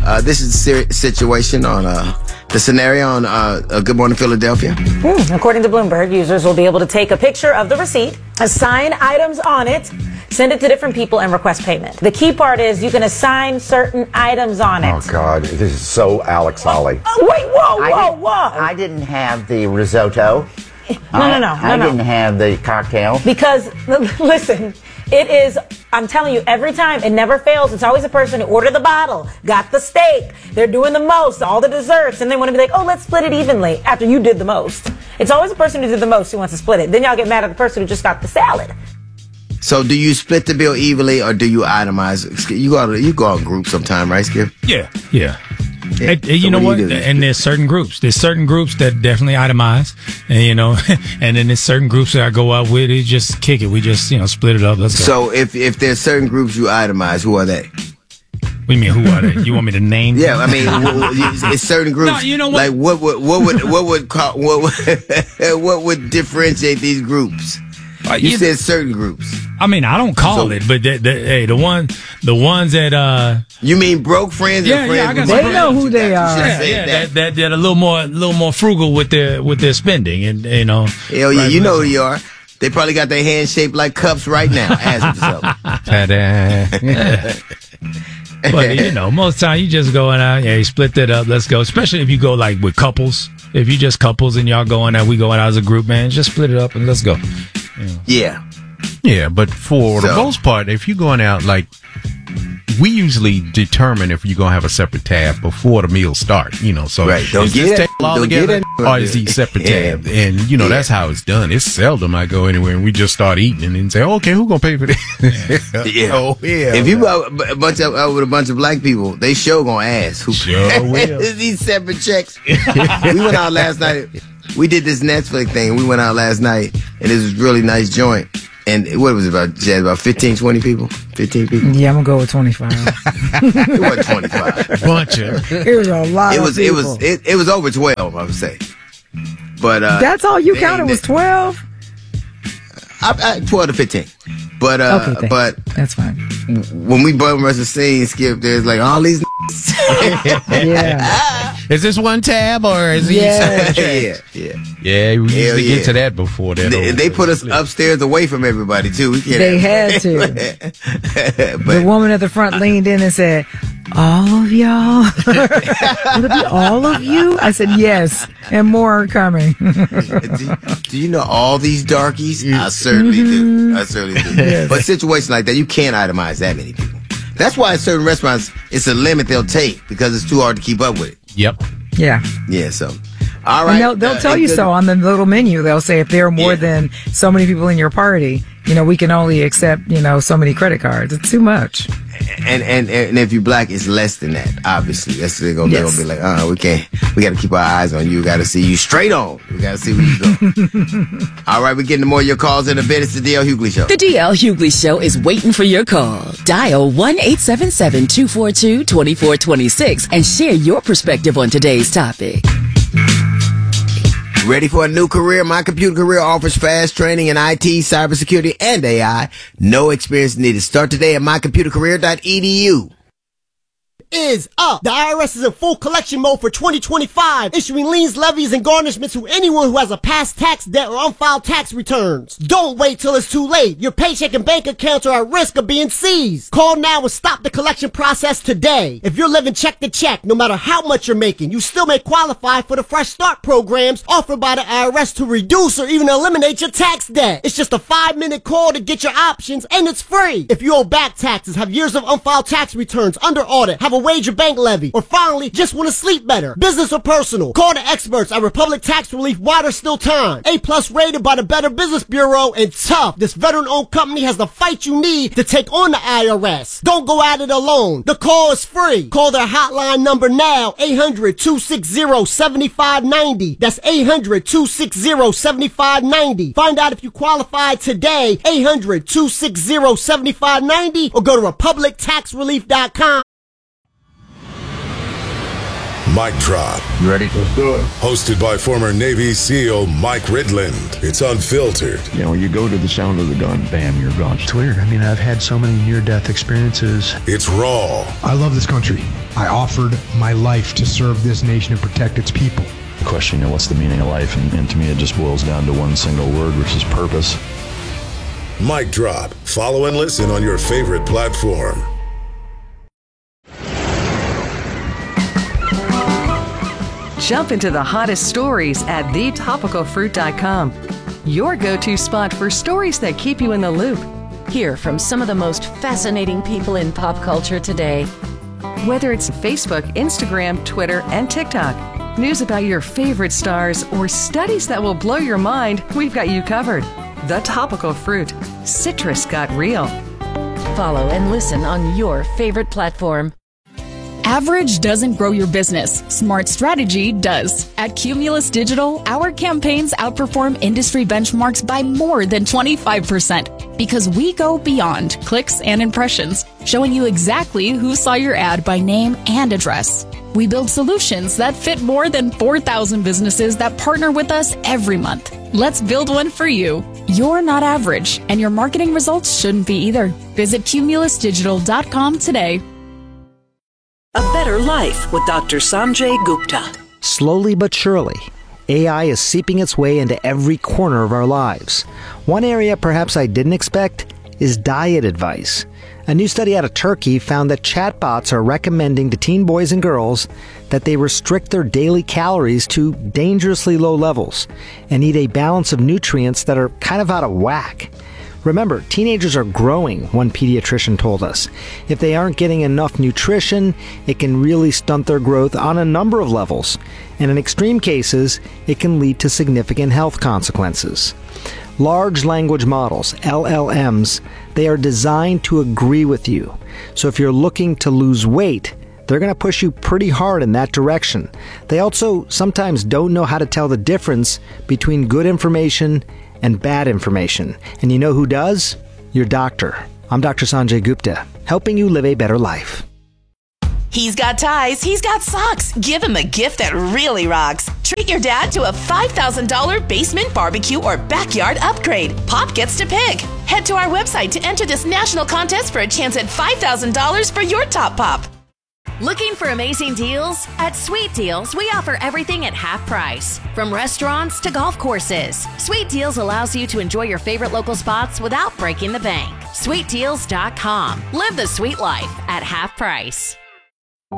This is a situation on the scenario on Good Morning Philadelphia. According to Bloomberg, users will be able to take a picture of the receipt, assign items on it, send it to different people, and request payment. The key part is you can assign certain items on it. Oh, God. This is so Alex Holly. Wait, whoa. I didn't have the risotto. No. I didn't have the cocktail. Because, listen, it is, I'm telling you, every time, it never fails. It's always a person who ordered the bottle, got the steak, they're doing the most, all the desserts, and they want to be like, oh, let's split it evenly after you did the most. It's always the person who did the most who wants to split it. Then y'all get mad at the person who just got the salad. So do you split the bill evenly or do you itemize? You go on groups sometime, right, Skip? Yeah. Yeah. You So know what what? do you do? And there's certain groups. There's certain groups that definitely itemize, and and then there's certain groups that I go out with. It just kick it. We just split it up. Let's go. So if there's certain groups you itemize, who are they? What do you mean? Who are they? You want me to name? Yeah, I mean, it's certain groups. No, you know what? Like what would differentiate these groups? You said certain groups. I mean, I don't call it, but the ones that you mean broke friends and friends? I got with some They know who they are. that a little more frugal with their spending, and Hell yeah, right, you know who you are. They probably got their hands shaped like cups right now. Ask yourself. But most of the time you just going out, you split that up. Let's go. Especially if you go like with couples. If you just couples and y'all going out, we going out as a group, man. Just split it up and let's go. Yeah. Yeah, but for the most part, if you're going out, like, we usually determine if you're going to have a separate tab before the meal starts, So right. Don't is get this it. table all Don't together, get it. or is these separate tabs? And, that's how it's done. It's seldom I go anywhere and we just start eating and then say, okay, who's going to pay for this? Yeah. Oh, yeah. If you go with a bunch of black people, they sure gonna ask who these separate checks. We went out last night. We did this Netflix thing. We went out last night, and this was a really nice joint. And what was it about, Jazz? About 15, 20 people? 15 people? Yeah, I'm going to go with 25. It wasn't 25. Bunch of. It was a lot of people. It was over 12, I would say. But that's all you counted was 12? 12 to 15. But okay, but that's fine. When we bum rush the scene, Skip, there's like all these Yeah. Is this one tab or is it Yeah, we usually get to that before that. They put us upstairs away from everybody too. We can't. They had to. The woman at the front leaned in and said, "All of y'all? Would it be all of you?" I said, "Yes, and more are coming." Do you know all these darkies? I certainly do. I certainly do. Yes. But situations like that, you can't itemize that many people. That's why at certain restaurants, it's a limit they'll take because it's too hard to keep up with it. Yep. Yeah. Yeah, so. All right. And they'll tell you so on the little menu. They'll say if there are more than so many people in your party, we can only accept, so many credit cards. It's too much. And if you're black, it's less than that, obviously. They're gonna be like, we can't. We got to keep our eyes on you. We got to see you straight on. We got to see where you go. All right, we're getting to more of your calls in a bit. It's the D.L. Hughley Show. The D.L. Hughley Show is waiting for your call. Dial 1-877-242-2426 and share your perspective on today's topic. Ready for a new career? My Computer Career offers fast training in IT, cybersecurity, and AI. No experience needed. Start today at mycomputercareer.edu. Is up. The IRS is in full collection mode for 2025, issuing liens, levies, and garnishments to anyone who has a past tax debt or unfiled tax returns. Don't wait till it's too late. Your paycheck and bank accounts are at risk of being seized. Call now and stop the collection process today. If you're living check to check, no matter how much you're making, you still may qualify for the Fresh Start programs offered by the IRS to reduce or even eliminate your tax debt. It's just a 5-minute call to get your options, and it's free. If you owe back taxes, have years of unfiled tax returns under audit, have a wage or bank levy, or finally just want to sleep better, business or personal, call the experts at Republic Tax Relief while there's still time. A+ rated by the Better Business Bureau, and tough. This veteran-owned company has the fight you need to take on the IRS. Don't go at it alone. The call is free. Call their hotline number now, 800-260-7590. That's 800-260-7590. Find out if you qualify today, 800-260-7590, or go to republictaxrelief.com. Mic Drop. You ready? Let's do it. Hosted by former Navy SEAL Mike Ridland. It's unfiltered. When you go to the sound of the gun, bam, you're gone. It's weird. I've had so many near-death experiences. It's raw. I love this country. I offered my life to serve this nation and protect its people. Question, what's the meaning of life? And to me, it just boils down to one single word, which is purpose. Mic Drop. Follow and listen on your favorite platform. Jump into the hottest stories at thetopicalfruit.com. Your go-to spot for stories that keep you in the loop. Hear from some of the most fascinating people in pop culture today. Whether it's Facebook, Instagram, Twitter, and TikTok, news about your favorite stars, or studies that will blow your mind, we've got you covered. The Topical Fruit. Citrus got real. Follow and listen on your favorite platform. Average doesn't grow your business. Smart strategy does. At Cumulus Digital, our campaigns outperform industry benchmarks by more than 25% because we go beyond clicks and impressions, showing you exactly who saw your ad by name and address. We build solutions that fit more than 4,000 businesses that partner with us every month. Let's build one for you. You're not average, and your marketing results shouldn't be either. Visit cumulusdigital.com today. A Better Life with Dr. Sanjay Gupta. Slowly but surely, AI is seeping its way into every corner of our lives. One area perhaps I didn't expect is diet advice. A new study out of Turkey found that chatbots are recommending to teen boys and girls that they restrict their daily calories to dangerously low levels and eat a balance of nutrients that are kind of out of whack. Remember, teenagers are growing, one pediatrician told us. If they aren't getting enough nutrition, it can really stunt their growth on a number of levels. And in extreme cases, it can lead to significant health consequences. Large language models, LLMs, they are designed to agree with you. So if you're looking to lose weight, they're going to push you pretty hard in that direction. They also sometimes don't know how to tell the difference between good information and bad information. And you know who does? Your doctor. I'm Dr. Sanjay Gupta, helping you live a better life. He's got ties, he's got socks. Give him a gift that really rocks. Treat your dad to a $5,000 basement barbecue or backyard upgrade. Pop gets to pick. Head to our website to enter this national contest for a chance at $5,000 for your top pop. Looking for amazing deals? At Sweet Deals, we offer everything at half price. From restaurants to golf courses, Sweet Deals allows you to enjoy your favorite local spots without breaking the bank. SweetDeals.com. Live the sweet life at half price.